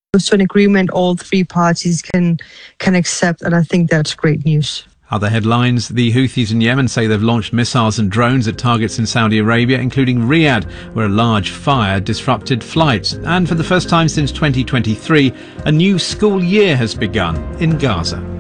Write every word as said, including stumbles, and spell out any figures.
to an agreement all three parties can can accept, and I think that's great news. Other headlines: the Houthis in Yemen say they've launched missiles and drones at targets in Saudi Arabia, including Riyadh, where a large fire disrupted flights. And for the first time since twenty twenty-three, a new school year has begun in Gaza.